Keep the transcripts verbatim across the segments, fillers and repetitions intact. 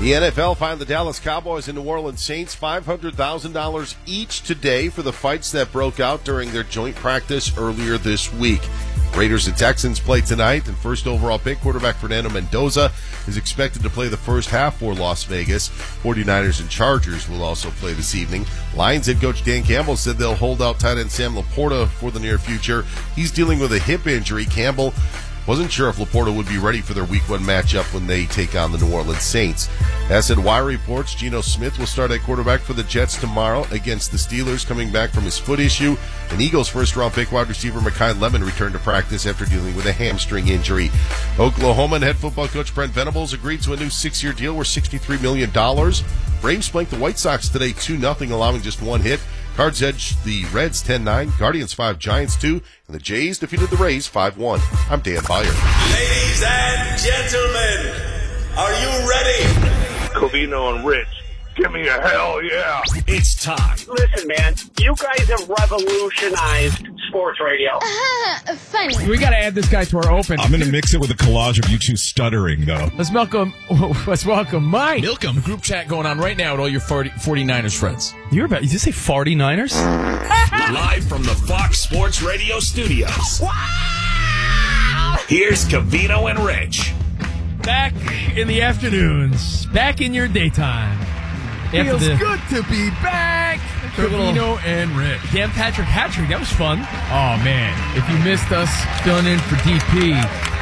The N F L fined the Dallas Cowboys and New Orleans Saints five hundred thousand dollars each today for the fights that broke out during their joint practice earlier this week. Raiders and Texans play tonight, and first overall pick quarterback Fernando Mendoza is expected to play the first half for Las Vegas. forty-niners and Chargers will also play this evening. Lions head coach Dan Campbell said they'll hold out tight end Sam Laporta for the near future. He's dealing with a hip injury. Campbell wasn't sure if Laporta would be ready for their week one matchup when they take on the New Orleans Saints. As said Wire reports, Geno Smith will start at quarterback for the Jets tomorrow against the Steelers, coming back from his foot issue. And Eagles first-round pick wide receiver Mekhi Lemon returned to practice after dealing with a hamstring injury. Oklahoma and head football coach Brent Venables agreed to a new six-year deal worth sixty-three million dollars. Braves blanked the White Sox today two nothing, allowing just one hit. Cards edged the Reds ten nine, Guardians five, Giants two, and the Jays defeated the Rays five one. I'm Dan Beyer. Ladies and gentlemen, are you ready? Covino and Rich, give me a hell yeah. It's time. Listen, man, you guys have revolutionized sports radio. Uh, funny. We got to add this guy to our open. I'm going to mix it with a collage of you two stuttering, though. Let's welcome, let's welcome Mike. Welcome. Group chat going on right now with all your forty-niners friends. You're about, did you say forty-niners? Live from the Fox Sports Radio studios. Wow! Here's Covino and Rich. Back in the afternoons. Back in your daytime. After Feels the, good to be back. Covino and Rich. Dan Patrick Hattrick, that was fun. Oh, man. If you missed us filling in for D P,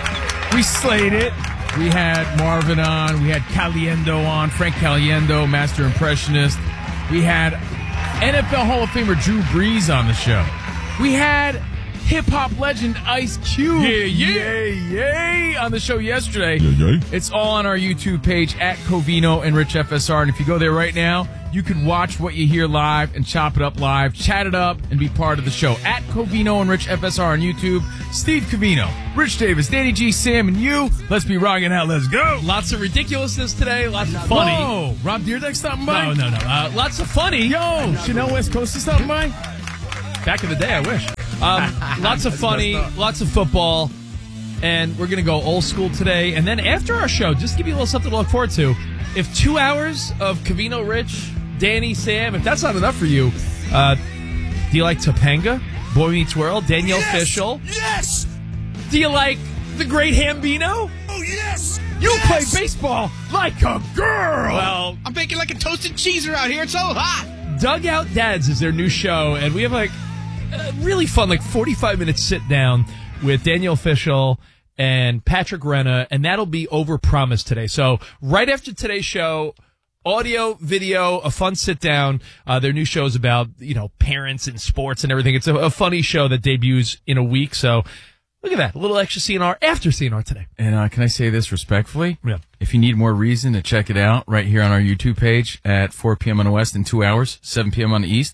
we slayed it. We had Marvin on. We had Caliendo on. Frank Caliendo, master impressionist. We had N F L Hall of Famer Drew Brees on the show. We had hip-hop legend Ice Cube. Yeah, yeah, yay, on the show yesterday. Yeah, yeah. It's all on our YouTube page at Covino and Rich F S R. And if you go there right now, you can watch what you hear live and chop it up live, chat it up, and be part of the show. At Covino and Rich F S R on YouTube. Steve Covino, Rich Davis, Danny G, Sam, and you. Let's be rocking out. Let's go. Lots of ridiculousness today. Lots of funny. Whoa, Rob Deerdeck stopping by? No, no, no. Uh, lots of funny. Yo, Chanel West Coast is stopping by? Back in the day, I wish. Um, lots of funny, lots of football, and we're going to go old school today. And then after our show, just to give you a little something to look forward to, if two hours of Covino, Rich, Danny, Sam, if that's not enough for you, uh, do you like Topanga, Boy Meets World, Danielle Yes! Fishel? Yes! Do you like the great Hambino? Oh, yes! You yes! play baseball like a girl. Well, I'm baking like a toasted cheese around here. It's so hot. Dugout Dads is their new show, and we have like a really fun, like forty-five minute sit down with Danielle Fishel and Patrick Renna, and that'll be overpromised today. So right after today's show, audio, video, a fun sit down. Uh, their new show is about, you know, parents and sports and everything. It's a, a funny show that debuts in a week. So look at that, a little extra C N R after C N R today. And uh, can I say this respectfully? Yeah. If you need more reason to check it out, right here on our YouTube page at four p.m. on the West in two hours, seven p.m. on the East.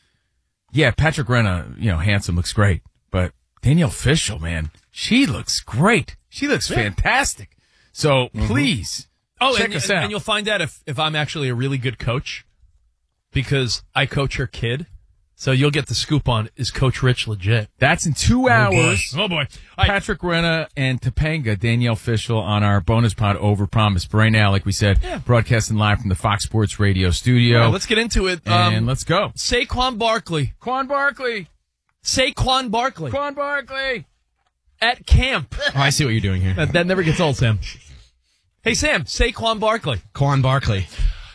Yeah, Patrick Renna, you know, handsome, looks great. But Danielle Fishel, man, she looks great. She looks yeah. fantastic. So mm-hmm. please, oh, check and, us and, out. And you'll find out if, if I'm actually a really good coach because I coach her kid. So you'll get the scoop on, is Coach Rich legit? That's in two hours. Oh, boy. Oh, boy. Patrick Renna and Topanga, Danielle Fishel on our bonus pod Overpromise. But right now, like we said, yeah. broadcasting live from the Fox Sports Radio studio. Right, let's get into it. And um, let's go. Saquon Barkley. Quan Barkley. Saquon Barkley. Quan Barkley. At camp. Oh, I see what you're doing here. That, that never gets old, Sam. Hey, Sam, Saquon Barkley. Quan Barkley.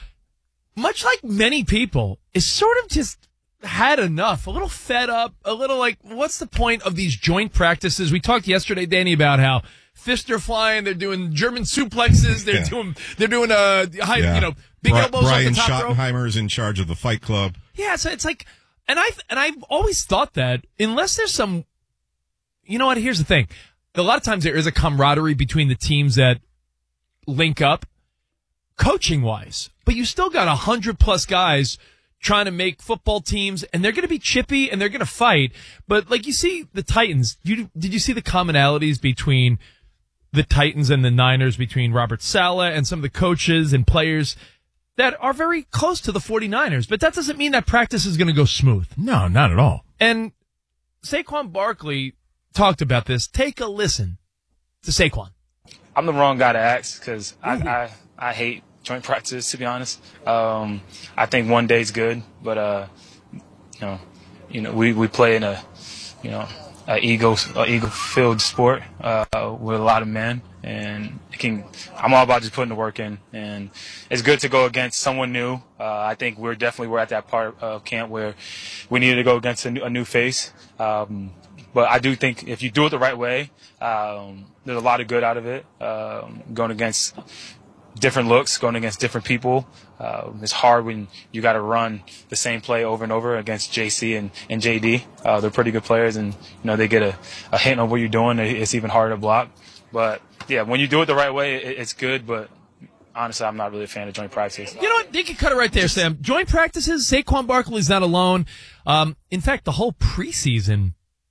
Much like many people, is sort of just had enough, a little fed up, a little like, what's the point of these joint practices? We talked yesterday, Danny, about how fists are flying, they're doing German suplexes, they're yeah. doing, they're doing, uh, high, yeah. you know, big Bri- elbows Brian off the top rope. Schottenheimer is in charge of the Fight Club. Yeah, so it's like, and I and I've always thought that unless there's some, you know what? Here's the thing: a lot of times there is a camaraderie between the teams that link up, coaching wise, but you still got a hundred plus guys trying to make football teams, and they're going to be chippy and they're going to fight. But like you see the Titans, you did you see the commonalities between the Titans and the Niners, between Robert Saleh and some of the coaches and players that are very close to the forty-niners, but that doesn't mean that practice is going to go smooth. No, not at all. And Saquon Barkley talked about this. Take a listen to Saquon. I'm the wrong guy to ask because I, I, I hate joint practices, to be honest. Um, I think one day's good, but uh, you know, you know, we, we play in a, you know, a ego a ego filled sport uh, with a lot of men, and it can. I'm all about just putting the work in, and it's good to go against someone new. Uh, I think we're definitely we're at that part of camp where we needed to go against a new, a new face. Um, but I do think if you do it the right way, um, there's a lot of good out of it. Um, going against different looks, going against different people. Uh, it's hard when you got to run the same play over and over against J C and, and J D. Uh, they're pretty good players, and you know they get a, a hint on what you're doing. It's even harder to block. But yeah, when you do it the right way, it, it's good. But honestly, I'm not really a fan of joint practice. You know what? You can cut it right there, Sam. Joint practices. Saquon Barkley's not alone. Um, in fact, the whole preseason,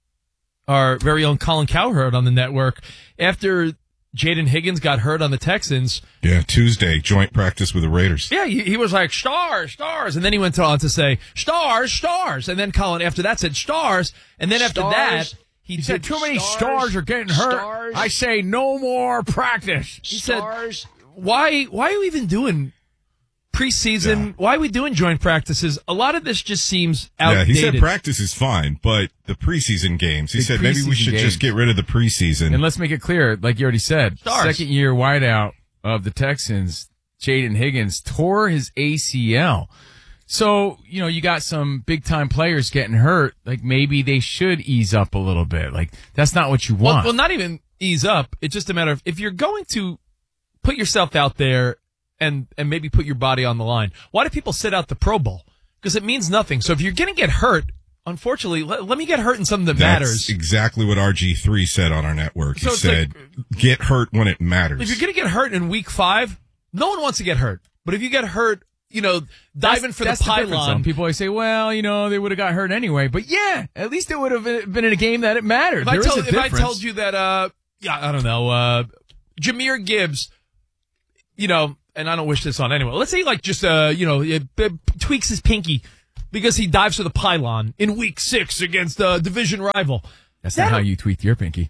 our very own Colin Cowherd on the network, after Jaden Higgins got hurt on the Texans. Yeah, Tuesday, joint practice with the Raiders. Yeah, he, he was like, stars, stars. And then he went on to say, stars, stars. And then Colin, after that, said stars. And then after Stars. that, he, He did said too many stars, stars are getting hurt. stars. I say no more practice. He said, why, why are we even doing preseason? Yeah. Why are we doing joint practices? A lot of this just seems Yeah, outdated. he said practice is fine, but the preseason games, he The said maybe we preseason should games. just get rid of the preseason. And let's make it clear, like you already said, Stars. second year wideout of the Texans, Jaden Higgins, tore his A C L. So, you know, you got some big time players getting hurt. Like maybe they should ease up a little bit. Like that's not what you Well, want. well, not even ease up. It's just a matter of if you're going to put yourself out there and and maybe put your body on the line. Why do people sit out the Pro Bowl? Because it means nothing. So if you're going to get hurt, unfortunately, let, let me get hurt in something that That's matters. exactly what R G three said on our network. He So it's said, get hurt when it matters. If you're going to get hurt in week five, no one wants to get hurt. But if you get hurt, you know, diving for That's the difference, pylon. though. People always say, well, you know, they would have got hurt anyway. But yeah, at least it would have been in a game that it mattered. If I, There is told, a if I difference. told you that, uh, yeah, I don't know, uh, Jahmyr Gibbs, you know, and I don't wish this on anyone. Let's say like just, uh, you know, it, it tweaks his pinky because he dives for the pylon in week six against a division rival. That's That- not how you tweaked your pinky.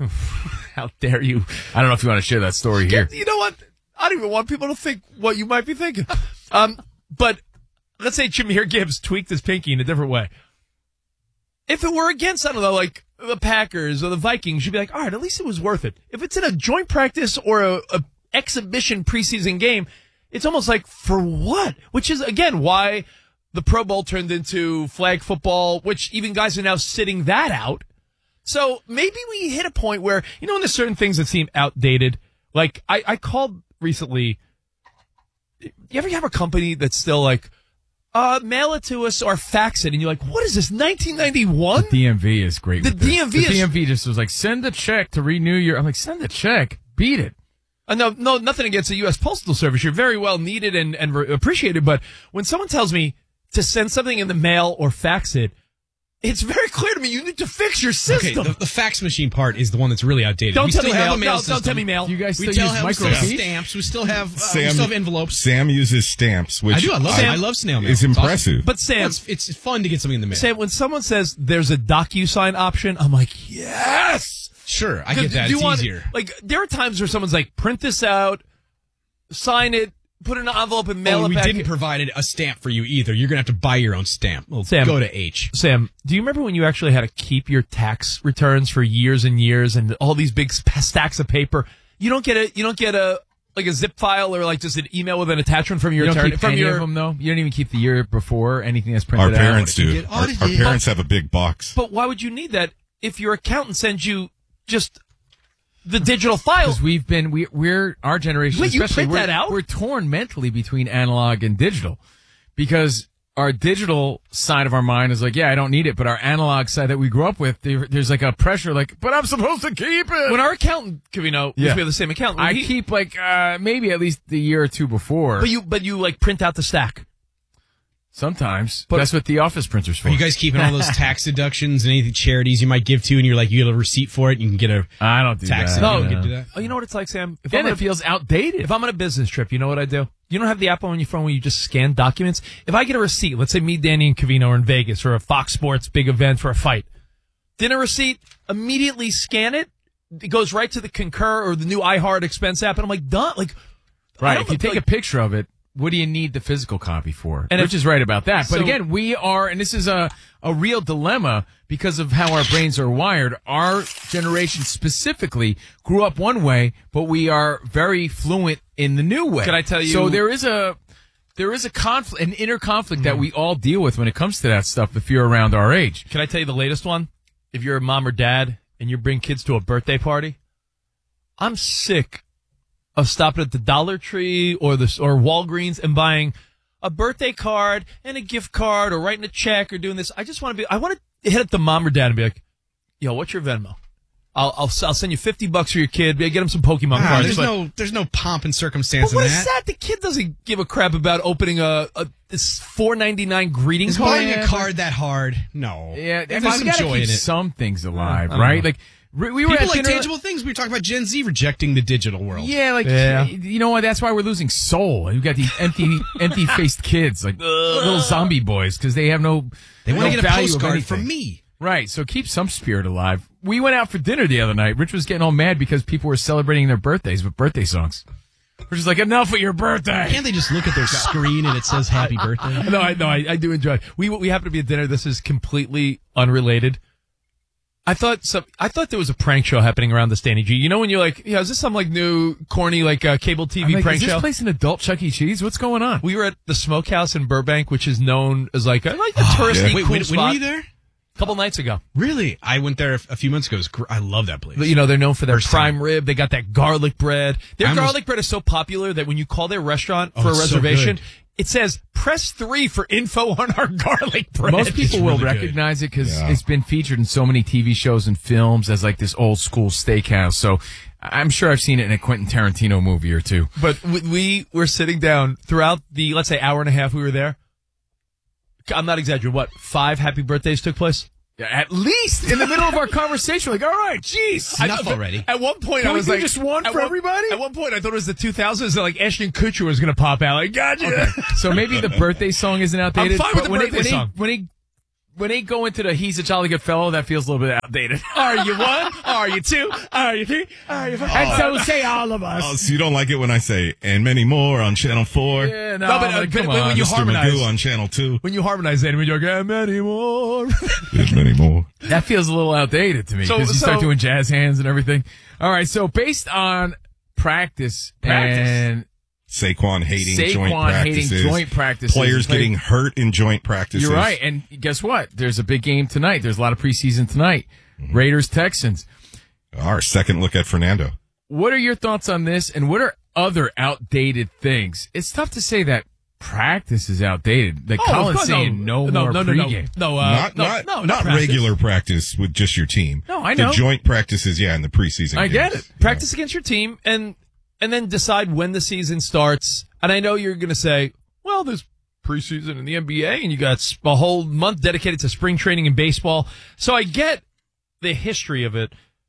How dare you? I don't know if you want to share that story here. You know what? I don't even want people to think what you might be thinking. Um, but let's say Jahmyr Gibbs tweaked his pinky in a different way. If it were against, I don't know, like the Packers or the Vikings, you'd be like, all right, at least it was worth it. If it's in a joint practice or a, a exhibition preseason game, it's almost like, for what? Which is, again, why the Pro Bowl turned into flag football, which even guys are now sitting that out. So maybe we hit a point where, you know, when there's certain things that seem outdated, like I, I called recently, you ever have a company that's still like, uh, mail it to us or fax it, and you're like, what is this, nineteen ninety-one? The D M V is great. The with this. D M V the is- D M V just was like, send a check to renew your. I'm like, send a check, beat it. Uh, no, no, nothing against the U S Postal Service. You're very well needed and, and re- appreciated, but when someone tells me to send something in the mail or fax it, it's very clear to me you need to fix your system. Okay, the, the fax machine part is the one that's really outdated. Don't we tell still me have mail. a mail No, system. don't tell me mail. You guys We still still use have, we still have microfiche? stamps. We still have, uh, we Sam, still have envelopes. Sam uses stamps, which I do. I love. I, I love snail mail. is It's awesome. impressive. But Sam, Well, it's, it's fun to get something in the mail. Sam, when someone says there's a DocuSign option, I'm like, yes. Sure, I get that. Do you It's want- easier. Like, there are times where someone's like, print this out, sign it, put it in an envelope, and mail Oh, it we back. didn't provide a stamp for you either. You're gonna have to buy your own stamp. Well, Sam, go to H. Sam, do you remember when you actually had to keep your tax returns for years and years and all these big sp- stacks of paper? You don't get a, you don't get a, like a zip file or like just an email with an attachment from your You don't attorney. keep From any your, of them though. You don't even keep the year before anything that's our printed parents out. do. get Our, our audited. parents have a big box. But why would you need that if your accountant sends you just the digital file? Because we've been, we, we're, our generation, Wait, you especially, print we're, that out? we're torn mentally between analog and digital. Because our digital side of our mind is like, yeah, I don't need it. But our analog side that we grew up with, there, there's like a pressure, like, but I'm supposed to keep it. When our accountant, Covino, Yeah. yeah. we have the same accountant. I he- keep like, uh, maybe at least the year or two before. but you, but you like print out the stack. Sometimes. But- That's what the office printer's for. Are you guys keeping all those tax deductions and any charities you might give to, and you're like, you get a receipt for it, and you can get a I don't do tax. that. No, you no. can do that. Oh, you know what it's like, Sam? If Then I'm on it a- feels outdated. If I'm on a business trip, you know what I do? You don't have the app on your phone where you just scan documents. If I get a receipt, let's say me, Danny, and Covino are in Vegas for a Fox Sports big event for a fight. Dinner receipt, immediately scan it. It goes right to the Concur or the new iHeart expense app, and I'm like, done. Like, Right. If you take like, a picture of it, what do you need the physical copy for? And Rich if, is right about that. But so, again, we are, and this is a, a real dilemma because of how our brains are wired. Our generation specifically grew up one way, but we are very fluent in the new way. Can I tell you? So there is a, there is a conflict, an inner conflict mm-hmm. that we all deal with when it comes to that stuff if you're around our age. Can I tell you the latest one? If you're a mom or dad and you bring kids to a birthday party, I'm sick of stopping at the Dollar Tree or the or Walgreens and buying a birthday card and a gift card or writing a check or doing this. I just want to be. I want to hit up the mom or dad and be like, "Yo, what's your Venmo? I'll I'll, I'll send you fifty bucks for your kid. Get him some Pokemon ah, cards." There's but, no there's no pomp and circumstance but what in that. is that? The kid doesn't give a crap about opening a, a this four ninety-nine greeting is card. Buying a card that hard? No. Yeah, there's some joy in it. Some things alive, yeah, right? Know. Like. We were People at like dinner. tangible things. We were talking about Gen Z rejecting the digital world. Yeah, like, yeah. you know what? That's why we're losing soul. You've got these empty, empty-faced kids, like little zombie boys, because they have no They want no to get a value postcard from me. Right, so keep some spirit alive. We went out for dinner the other night. Rich was getting all mad because people were celebrating their birthdays with birthday songs. We're just like, enough of your birthday. Can't they just look at their screen and it says happy birthday? No, I no, I, I do enjoy it. We, we happen to be at dinner. This is completely unrelated. I thought some. I thought there was a prank show happening around this Danny G. You know when you're like, yeah, is this some like new corny like uh, cable T V like, prank is this show? place an adult Chuck E. Cheese? What's going on? We were at the Smokehouse in Burbank, which is known as like a, like a touristy yeah. Wait, cool when, spot. when were you there? A couple nights ago. Really? I went there a few months ago. It was gr- I love that place. But, you know, they're known for their First prime time. rib. They got that garlic bread. Their I garlic almost, bread is so popular that when you call their restaurant oh, for a it's reservation, so it says press three for info on our garlic bread. Most people It's will really recognize good. it because Yeah. it's been featured in so many T V shows and films as like this old school steakhouse. So I'm sure I've seen it in a Quentin Tarantino movie or two. But we, we were sitting down throughout the, let's say, hour and a half we were there. I'm not exaggerating. What, five happy birthdays took place? Yeah, at least in the middle of our conversation, like, all right, jeez, enough I, already. At one point, Can I we was do like, just one at for one, everybody? At one point, I thought it was the two thousands, and like Ashton Kutcher was going to pop out. Like, gotcha. Okay. So maybe the birthday song isn't outdated. I'm fine with but the when birthday they, when song. They, when they when they go into the "He's a Jolly Good Fellow," that feels a little bit outdated. Are you one? Are you two? Are you three? Are you four? And so say all of us. Oh, so you don't like it when I say, and many more on Channel four? Yeah, no, No, but, uh, like, but come when on. you Mister harmonize- Magoo on Channel two. When you harmonize that, when you're like, and many more. There's many more. That feels a little outdated to me because So- you start so- doing jazz hands and everything. All right, so based on practice, Practice. and Saquon hating Saquon joint practices. hating joint practices. Players Play- getting hurt in joint practices. You're right, and guess what? There's a big game tonight. There's a lot of preseason tonight. Mm-hmm. Raiders Texans. Our second look at Fernando. What are your thoughts on this, and what are other outdated things? It's tough to say that practice is outdated. Like Oh, of Colin's course, saying no, no, more no, no, no, pregame. no, uh, not no, not, no, not, not practice. regular practice with just your team. No, I know. The joint practices, yeah, in the preseason. I get games. it. Practice against your team, and and then decide when the season starts. And I know you're going to say, well, there's preseason in the N B A, and you got a whole month dedicated to spring training in baseball. So I get the history of it,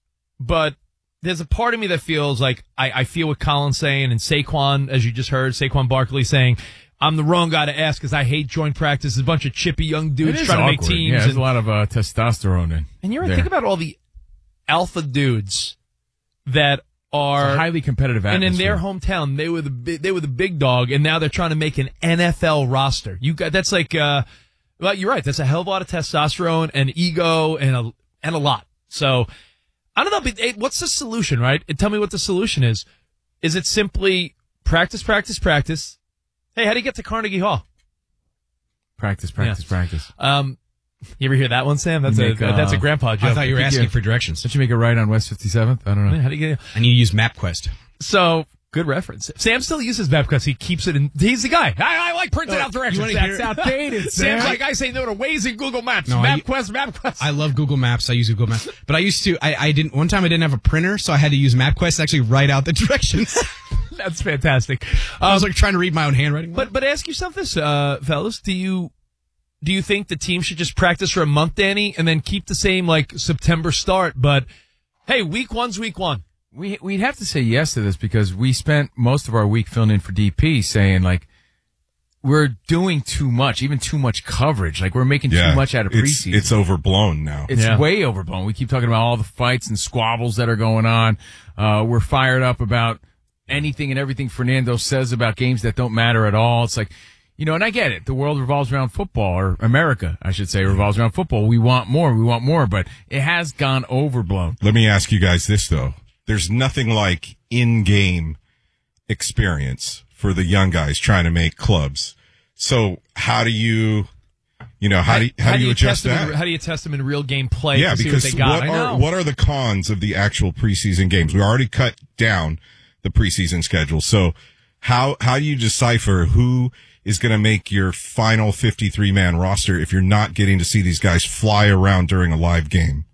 but there's a part of me that feels like I, I feel what Colin's saying, and Saquon, as you just heard, Saquon Barkley saying, I'm the wrong guy to ask because I hate joint practice. There's a bunch of chippy young dudes It is trying to make awkward. teams. Yeah, there's and, a lot of uh, testosterone in. and you're right, there. think about all the alpha dudes that are It's a highly competitive and atmosphere. in their hometown, they were the big, they were the big dog, and now they're trying to make an N F L roster. You got that's like, uh, well, you're right. That's a hell of a lot of testosterone and ego and a and a lot. So I don't know. But hey, what's the solution, right? And tell me what the solution is. Is it simply practice, practice, practice? Hey, how do you get to Carnegie Hall? Practice, practice, Yeah. practice. Um, you ever hear that one, Sam? That's Make, a uh, that's a grandpa joke. I thought you were Think asking you- for directions. Don't you make it right on West fifty-seventh? I don't know. How do you get? I need to use MapQuest. So good reference. Sam still uses MapQuest. He keeps it in. He's the guy. I, I like printed out directions. you wanna That's hear- outdated. Sam's like I say no to Waze and Google Maps. No, I- MapQuest, MapQuest. I love Google Maps. I use Google Maps. But I used to, I, I didn't, one time I didn't have a printer, so I had to use MapQuest to actually write out the directions. That's fantastic. I was Um, like trying to read my own handwriting. but but ask yourself this, uh, fellas. Do you do you think the team should just practice for a month, Danny, and then keep the same like September start? But hey, week one's week one. We, we'd have to say yes to this because we spent most of our week filling in for D P saying, like, we're doing too much, even too much coverage. Like, we're making Yeah, too much out of it's, preseason. it's overblown now. It's Yeah. way overblown. We keep talking about all the fights and squabbles that are going on. Uh, we're fired up about anything and everything Fernando says about games that don't matter at all. It's like, you know, and I get it. The world revolves around football, or America, I should say, revolves around football. We want more. We want more, but it has gone overblown. Let me ask you guys this, though. There's nothing like in-game experience for the young guys trying to make clubs. So how do you, you know, how, how do you, how, how do you adjust that? In, how do you test them in real game play? Yeah, to because see what, they got? what I know. are what are the cons of the actual preseason games? We already cut down the preseason schedule. So how how do you decipher who is going to make your final fifty-three man roster if you're not getting to see these guys fly around during a live game?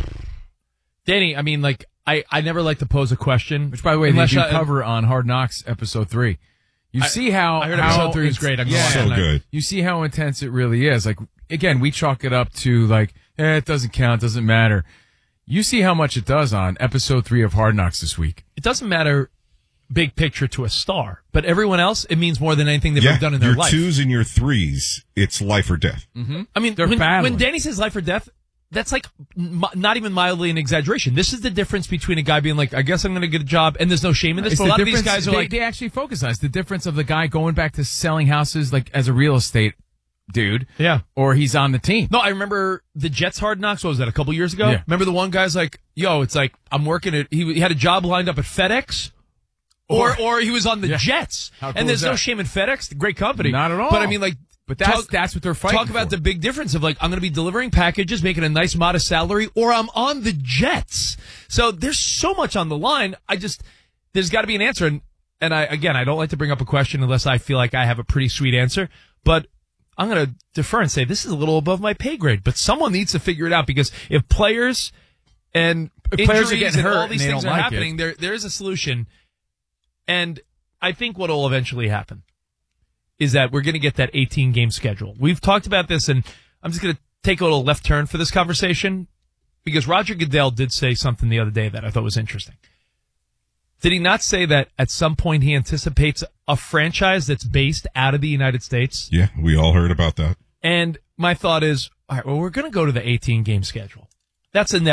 Danny, I mean, like, I, I never like to pose a question. Which, by the way, they do I, cover on Hard Knocks episode three. You I, see how I heard how episode three is great. I'm yeah, so good. You see how intense it really is. Like, again, we chalk it up to like, eh, it doesn't count, doesn't matter. You see how much it does on episode three of Hard Knocks this week. It doesn't matter big picture to a star, but everyone else, it means more than anything they've yeah, ever done in their your life. Your twos and your threes, it's life or death. Mm-hmm. I mean, They're when, battling. when Danny says life or death, that's like m- not even mildly an exaggeration. This is the difference between a guy being like, I guess I'm going to get a job, and there's no shame in this. It's But a the lot of these difference- guys are they, like, they actually focus on it. It's the difference of the guy going back to selling houses like as a real estate dude. Yeah. Or he's on the team. No, I remember the Jets Hard Knocks. What was that, a couple years ago? Yeah. Remember the one guy's like, yo, it's like, I'm working at, he, he had a job lined up at FedEx. Or, or, or he was on the Yeah. Jets. How cool and there's is no that? shame in FedEx, great company. Not at all. But I mean, like, But that's talk, that's what they're fighting Talk about for. the big difference of like, I'm going to be delivering packages, making a nice modest salary, or I'm on the Jets. So there's so much on the line. I just, there's got to be an answer. And, and I, again, I don't like to bring up a question unless I feel like I have a pretty sweet answer, but I'm going to defer and say this is a little above my pay grade, but someone needs to figure it out, because if players and If players are injuries getting and hurt all and these they things don't are like happening, it. there there is a solution. And I think what will eventually happen is that we're going to get that eighteen game schedule. We've talked about this, and I'm just going to take a little left turn for this conversation, because Roger Goodell did say something the other day that I thought was interesting. Did he not say that at some point he anticipates a franchise that's based out of the United States? Yeah, we all heard about that. And my thought is, all right, well, we're going to go to the eighteen game schedule. That's a